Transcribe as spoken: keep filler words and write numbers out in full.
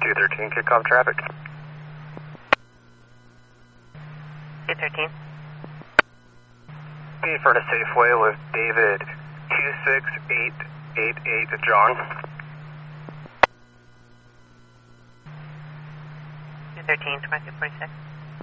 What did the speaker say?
two thirteen, kickoff traffic. two thirteen. In front of Safeway with David two six eight eight eight John. two thirteen, twenty-two forty-six.